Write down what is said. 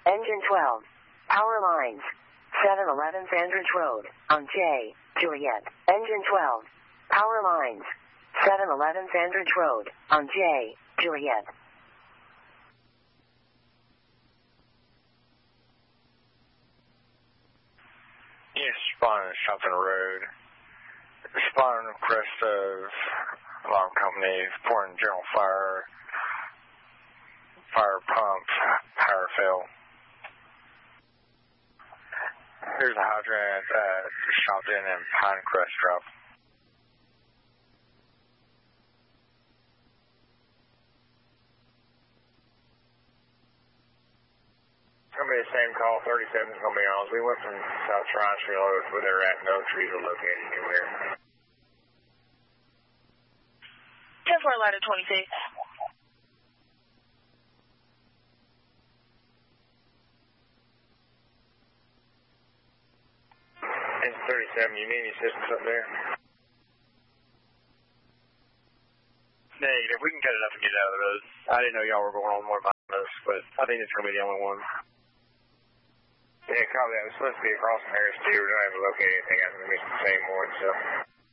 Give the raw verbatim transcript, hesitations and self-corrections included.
Engine twelve. Power lines. seven eleven Sandridge Road, on J, Juliet. Engine twelve. Power lines. seven eleven Sandridge Road, on J, Juliet. Yes, responding to Shopping Road. Responding to request of alarm company, reporting general fire, fire pump, power fail. Here's a hydrant at Shopton and Pinecrest Drop. It's going to be the same call, thirty-seven is going to be on. We went from South Tryon Street over where they're at, no trees are located anywhere. ten four ladder twenty-six. Engine thirty-seven, you need any assistance up there? Negative, we can cut it up and get it out of the road. I didn't know y'all were going on more behind us, but I think it's going to be the only one. Yeah, copy that. It was supposed to be across from Harris too. We don't have to locate anything. I think it's the same one, so.